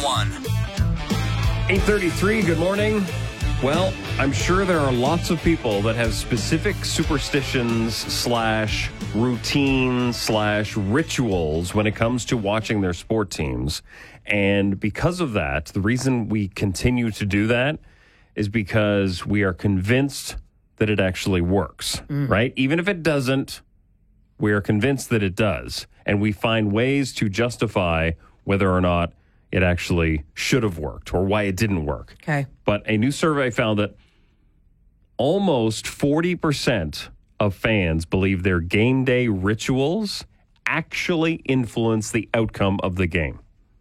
911. 8:33, good morning. Well, I'm sure there are lots of people that have specific superstitions / routines / rituals when it comes to watching their sport teams. And because of that, the reason we continue to do that is because we are convinced that it actually works, right? Even if it doesn't, we are convinced that it does. And we find ways to justify whether or not it actually should have worked or why it didn't work. Okay. But a new survey found that almost 40% of fans believe their game day rituals actually influence the outcome of the game.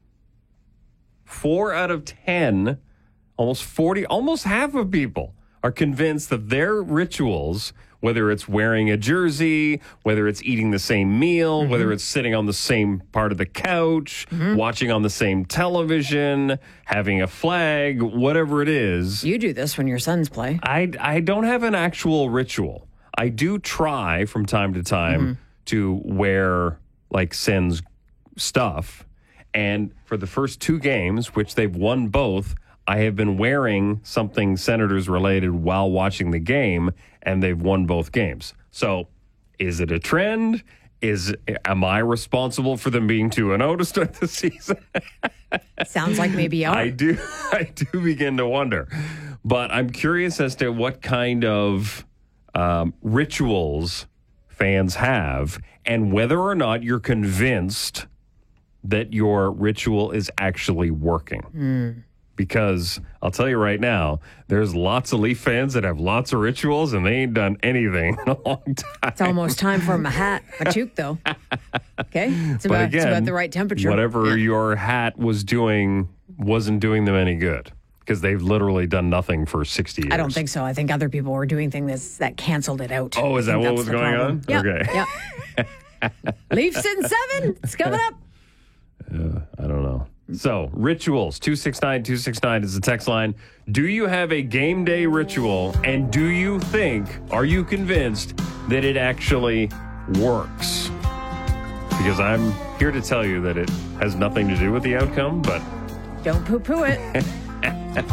4 out of 10, almost half of people are convinced that their rituals, whether it's wearing a jersey, whether it's eating the same meal, whether it's sitting on the same part of the couch, watching on the same television, having a flag, whatever it is. You do this when your sons play. I don't have an actual ritual. I do try from time to time to wear like Sens stuff. And for the first 2 games, which they've won both, I have been wearing something Senators related while watching the game, and they've won both games. So is it a trend? Am I responsible for them being 2-0 to start the season? Sounds like maybe you are. I do begin to wonder. But I'm curious as to what kind of rituals fans have and whether or not you're convinced that your ritual is actually working. Because I'll tell you right now, there's lots of Leaf fans that have lots of rituals and they ain't done anything in a long time. It's almost time for a toque, though. Okay? It's about the right temperature. Whatever your hat was doing wasn't doing them any good because they've literally done nothing for 60 years. I don't think so. I think other people were doing things that canceled it out. Oh, is that what was going on? Yep. Okay. Yep. Leafs in 7. It's coming up. I don't know. So, rituals, 269-269 is the text line. Do you have a game day ritual, and are you convinced that it actually works? Because I'm here to tell you that it has nothing to do with the outcome, but... Don't poo-poo it.